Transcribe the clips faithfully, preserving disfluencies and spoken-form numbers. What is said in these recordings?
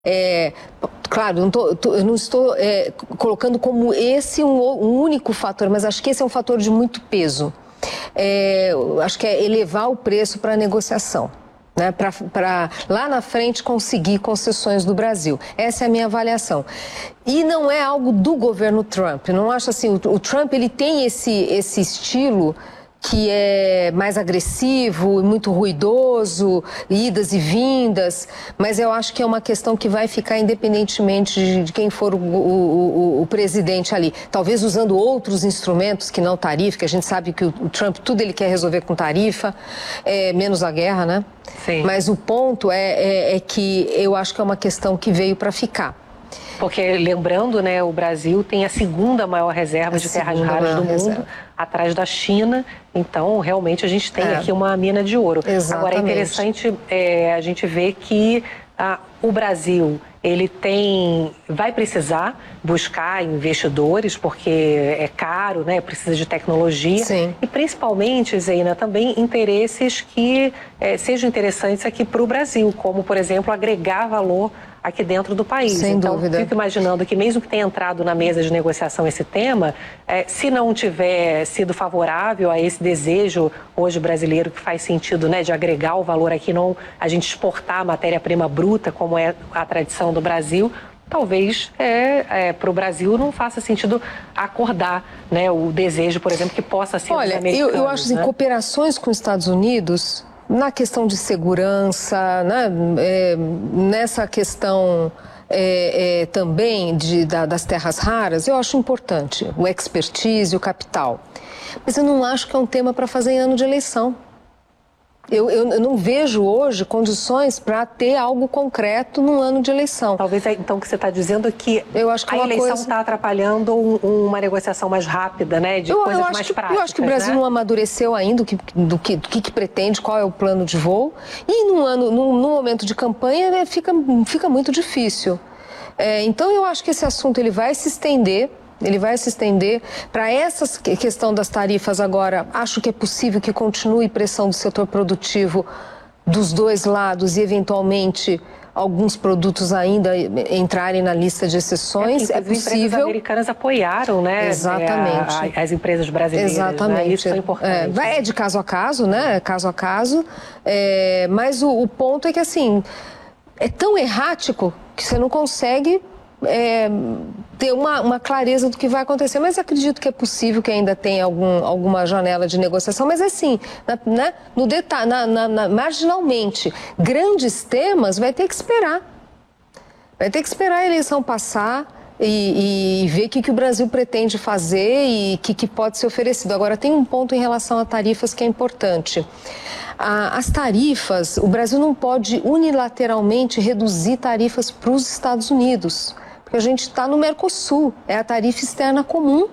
É, claro, não tô, tô, eu não estou é, colocando como esse um, um único fator, mas acho que esse é um fator de muito peso. É, acho que é elevar o preço para a negociação, né, para lá na frente conseguir concessões do Brasil. Essa é a minha avaliação. E não é algo do governo Trump. Não acho assim, o, o Trump ele tem esse, esse estilo que é mais agressivo, muito ruidoso, idas e vindas, mas eu acho que é uma questão que vai ficar independentemente de, de quem for o, o, o, o presidente ali. Talvez usando outros instrumentos que não tarifa, que a gente sabe que o, o Trump tudo ele quer resolver com tarifa, é, menos a guerra, né? Sim. Mas o ponto é, é, é que eu acho que é uma questão que veio para ficar. Porque, lembrando, né, o Brasil tem a segunda maior reserva a de terras raras do mundo, reserva. atrás da China. Então, realmente, a gente tem é. aqui uma mina de ouro. Exatamente. Agora, é interessante é, a gente ver que ah, o Brasil, ele tem, vai precisar buscar investidores, porque é caro, né, precisa de tecnologia. Sim. E, principalmente, Zeina, também interesses que é, sejam interessantes aqui para o Brasil, como, por exemplo, agregar valor aqui dentro do país. Sem então, dúvida. Fico imaginando que mesmo que tenha entrado na mesa de negociação esse tema, é, se não tiver sido favorável a esse desejo hoje brasileiro que faz sentido, né, de agregar o valor aqui, não a gente exportar a matéria-prima bruta, como é a tradição do Brasil, talvez é, é, para o Brasil não faça sentido acordar, né, o desejo, por exemplo, que possa ser Olha, dos americanos. eu, eu acho assim, né? cooperações com os Estados Unidos na questão de segurança, né, é, nessa questão é, é, também de, da, das terras raras, eu acho importante o expertise, o capital. Mas eu não acho que é um tema para fazer em ano de eleição. Eu, eu, eu não vejo hoje condições para ter algo concreto num ano de eleição. Talvez, então, o que você está dizendo é que, eu acho que a uma eleição coisa... está atrapalhando um, uma negociação mais rápida, né? De eu, coisas eu acho mais que, práticas. Eu acho que o Brasil, né, não amadureceu ainda do que, do, que, do que, que pretende, qual é o plano de voo. E num, ano, num, num momento de campanha, né, fica, fica muito difícil. É, então, eu acho que esse assunto ele vai se estender. Ele vai se estender para essa questão das tarifas agora. Acho que é possível que continue pressão do setor produtivo dos dois lados e, eventualmente, alguns produtos ainda entrarem na lista de exceções. É, é possível. As empresas americanas apoiaram, né? Exatamente. A, a, as empresas brasileiras. Exatamente. Né? Isso é importante. É, é de caso a caso, né? Caso a caso. É, mas o, o ponto é que, assim, é tão errático que você não consegue É, ter uma, uma clareza do que vai acontecer, mas acredito que é possível que ainda tenha algum, alguma janela de negociação, mas assim, na, né, no detalhe, na, na, na, marginalmente, grandes temas vai ter que esperar, vai ter que esperar a eleição passar e, e ver o que, que o Brasil pretende fazer e o que, que pode ser oferecido. Agora, tem um ponto em relação a tarifas que é importante. As tarifas, o Brasil não pode unilateralmente reduzir tarifas para os Estados Unidos, porque a gente está no Mercosul, é a tarifa externa comum.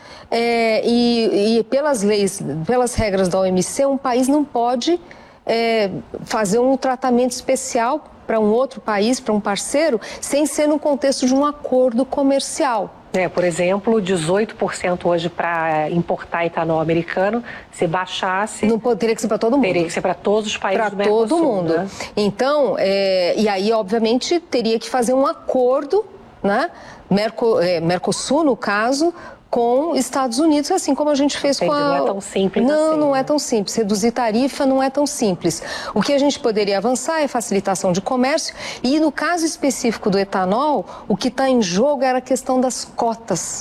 É, e, e pelas leis, pelas regras da O M C, um país não pode é, fazer um tratamento especial para um outro país, para um parceiro, sem ser no contexto de um acordo comercial. É, por exemplo, dezoito por cento hoje para importar etanol americano, se baixasse... Não teria que ser para todo mundo. Teria que ser para todos os países do Mercosul. Para todo mundo. Né? Então, é, e aí, obviamente, teria que fazer um acordo, né? Merco, é, Mercosul, no caso, com Estados Unidos, assim como a gente fez Entendi, com a... Não é tão simples Não, assim, não né? é tão simples. Reduzir tarifa não é tão simples. O que a gente poderia avançar é facilitação de comércio e, no caso específico do etanol, o que está em jogo era a questão das cotas.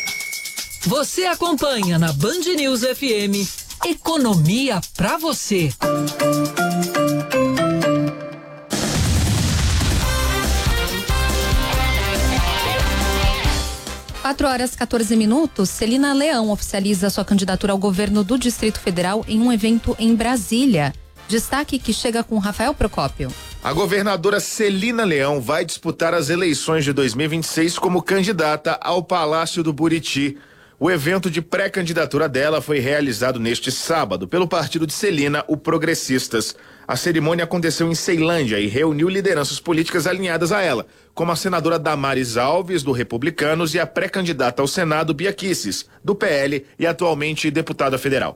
Você acompanha na Band News F M Economia pra você. quatro horas e quatorze minutos, Celina Leão oficializa sua candidatura ao governo do Distrito Federal em um evento em Brasília. Destaque que chega com Rafael Procópio. A governadora Celina Leão vai disputar as eleições de dois mil e vinte e seis como candidata ao Palácio do Buriti. O evento de pré-candidatura dela foi realizado neste sábado pelo partido de Celina, o Progressistas. A cerimônia aconteceu em Ceilândia e reuniu lideranças políticas alinhadas a ela, como a senadora Damares Alves, do Republicanos, e a pré-candidata ao Senado, Bia Kicis, do P L e atualmente deputada federal.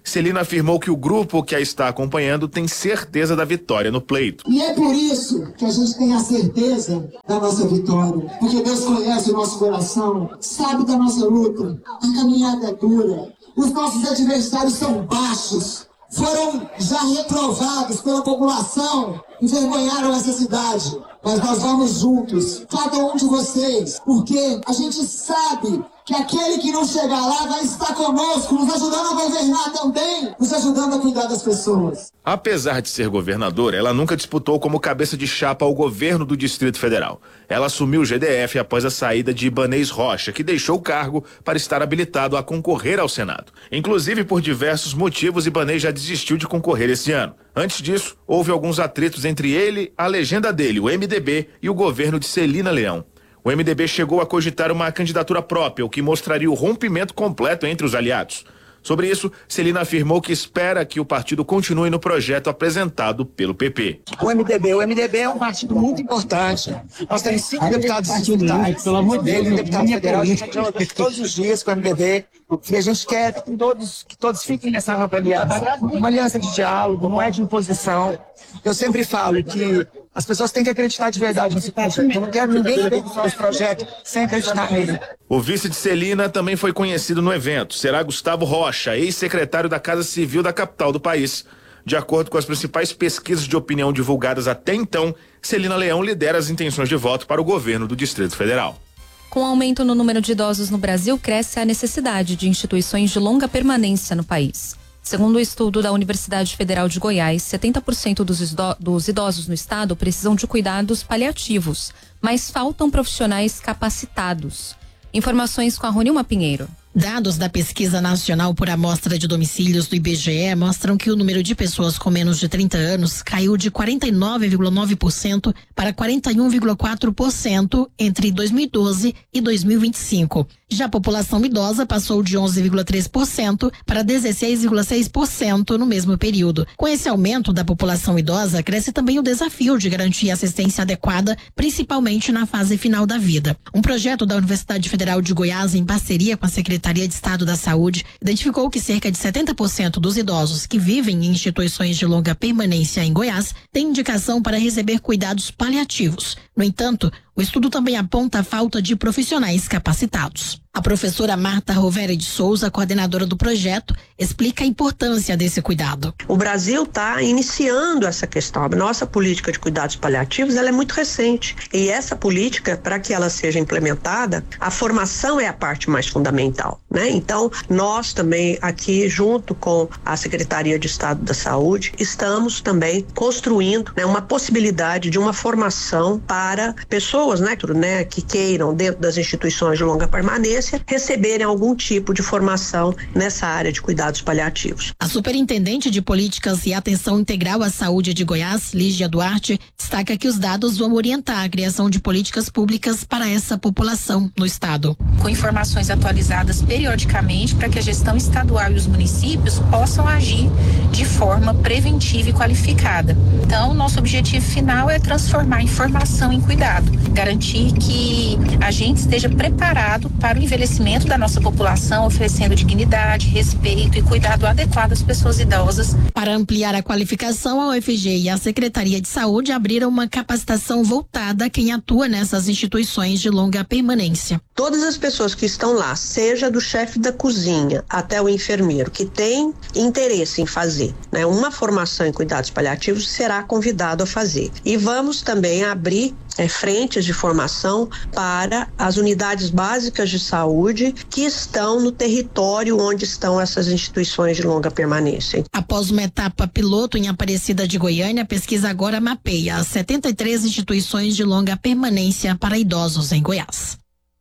Celina afirmou que o grupo que a está acompanhando tem certeza da vitória no pleito. E é por isso que a gente tem a certeza da nossa vitória. Porque Deus conhece o nosso coração, sabe da nossa luta. A caminhada é dura. Os nossos adversários são baixos. Foram já reprovados pela população. Envergonharam essa cidade. Mas nós vamos juntos, cada um de vocês. Porque a gente sabe que aquele que não chegar lá vai estar conosco, nos ajudando a governar também, nos ajudando a cuidar das pessoas. Apesar de ser governadora, ela nunca disputou como cabeça de chapa ao governo do Distrito Federal. Ela assumiu o G D F após a saída de Ibanez Rocha, que deixou o cargo para estar habilitado a concorrer ao Senado. Inclusive, por diversos motivos, Ibanez já desistiu de concorrer esse ano. Antes disso, houve alguns atritos entre ele, a legenda dele, o M D B, e o governo de Celina Leão. O M D B chegou a cogitar uma candidatura própria, o que mostraria o rompimento completo entre os aliados. Sobre isso, Celina afirmou que espera que o partido continue no projeto apresentado pelo P P. O M D B, o M D B é um partido muito importante. Nós temos cinco deputados estaduais, pelo amor de Deus, um deputado federal. A gente dialoga todos os dias com o M D B e a gente quer que todos, que todos fiquem nessa nova aliança. Uma aliança de diálogo, não é de imposição. Eu sempre falo que as pessoas têm que acreditar de verdade nesse projeto. Eu não quero ninguém que venha esse projeto sem acreditar nele. O vice de Celina também foi conhecido no evento. Será Gustavo Rocha, ex-secretário da Casa Civil da capital do país. De acordo com as principais pesquisas de opinião divulgadas até então, Celina Leão lidera as intenções de voto para o governo do Distrito Federal. Com o aumento no número de idosos no Brasil, cresce a necessidade de instituições de longa permanência no país. Segundo o estudo da Universidade Federal de Goiás, setenta por cento dos idosos no estado precisam de cuidados paliativos, mas faltam profissionais capacitados. Informações com a Ronilma Pinheiro. Dados da Pesquisa Nacional por Amostra de Domicílios do I B G E mostram que o número de pessoas com menos de trinta anos caiu de quarenta e nove vírgula nove por cento para quarenta e um vírgula quatro por cento entre dois mil e doze e dois mil e vinte e cinco. Já a população idosa passou de onze vírgula três por cento para dezesseis vírgula seis por cento no mesmo período. Com esse aumento da população idosa, cresce também o desafio de garantir assistência adequada, principalmente na fase final da vida. Um projeto da Universidade Federal de Goiás, em parceria com a Secretaria Secretaria de Estado da Saúde, identificou que cerca de setenta por cento dos idosos que vivem em instituições de longa permanência em Goiás têm indicação para receber cuidados paliativos. No entanto, o estudo também aponta a falta de profissionais capacitados. A professora Marta Rovere de Souza, coordenadora do projeto, explica a importância desse cuidado. O Brasil está iniciando essa questão. A nossa política de cuidados paliativos ela é muito recente. E essa política, para que ela seja implementada, a formação é a parte mais fundamental, né? Então, nós também aqui, junto com a Secretaria de Estado da Saúde, estamos também construindo, né, uma possibilidade de uma formação para pessoas, né, né, que queiram, dentro das instituições de longa permanência, receberem algum tipo de formação nessa área de cuidados paliativos. A superintendente de Políticas e Atenção Integral à Saúde de Goiás, Lígia Duarte, destaca que os dados vão orientar a criação de políticas públicas para essa população no estado. Com informações atualizadas periodicamente para que a gestão estadual e os municípios possam agir de forma preventiva e qualificada. Então, nosso objetivo final é transformar a informação em cuidado, garantir que a gente esteja preparado para o envelhecimento da nossa população, oferecendo dignidade, respeito e cuidado adequado às pessoas idosas. Para ampliar a qualificação, a U F G e a Secretaria de Saúde abriram uma capacitação voltada a quem atua nessas instituições de longa permanência. Todas as pessoas que estão lá, seja do chefe da cozinha até o enfermeiro, que tem interesse em fazer, né, uma formação em cuidados paliativos, será convidado a fazer. E vamos também abrir é, frentes de formação para as unidades básicas de saúde que estão no território onde estão essas instituições de longa permanência. Após uma etapa piloto em Aparecida de Goiânia, a pesquisa agora mapeia as setenta e três instituições de longa permanência para idosos em Goiás.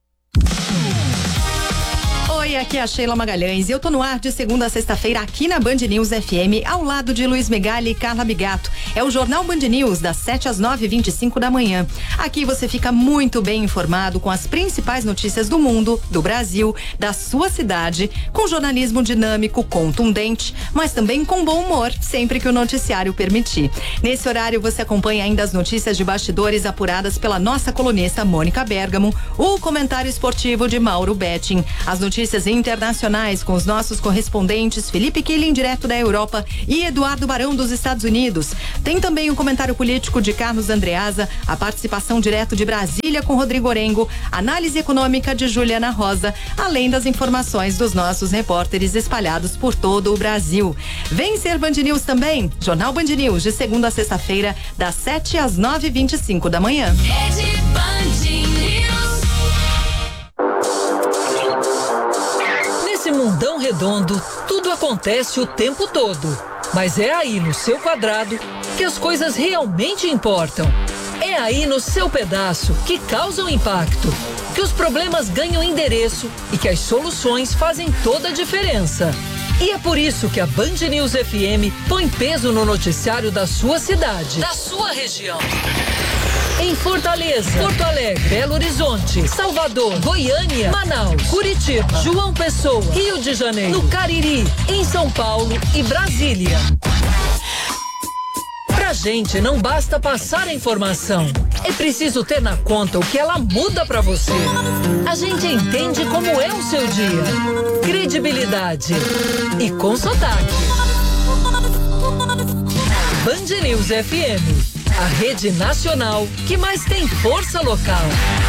Oi, aqui é a Sheila Magalhães e eu tô no ar de segunda a sexta-feira aqui na Band News F M, ao lado de Luiz Megali e Carla Bigato. É o Jornal Band News, das sete às nove e vinte e cinco da manhã. Aqui você fica muito bem informado com as principais notícias do mundo, do Brasil, da sua cidade, com jornalismo dinâmico, contundente, mas também com bom humor, sempre que o noticiário permitir. Nesse horário você acompanha ainda as notícias de bastidores apuradas pela nossa colunista Mônica Bergamo, o comentário esportivo de Mauro Betting, as notícias notícias internacionais com os nossos correspondentes Felipe Killing, direto da Europa, e Eduardo Barão, dos Estados Unidos. Tem também o comentário político de Carlos Andreasa, a participação direto de Brasília com Rodrigo Orengo, análise econômica de Juliana Rosa, além das informações dos nossos repórteres espalhados por todo o Brasil. Vem ser Band News também, Jornal Band News, de segunda a sexta-feira, das sete às nove e vinte e cinco da manhã. Rede Band News. Nesse mundão redondo, tudo acontece o tempo todo. Mas é aí no seu quadrado que as coisas realmente importam. É aí no seu pedaço que causam impacto, que os problemas ganham endereço e que as soluções fazem toda a diferença. E é por isso que a Band News F M põe peso no noticiário da sua cidade, da sua região. Em Fortaleza, Porto Alegre, Belo Horizonte, Salvador, Goiânia, Manaus, Curitiba, João Pessoa, Rio de Janeiro, no Cariri, em São Paulo e Brasília. Pra gente não basta passar a informação, é preciso ter na conta o que ela muda pra você. A gente entende como é o seu dia. Credibilidade e com sotaque. Band News F M, a rede nacional que mais tem força local.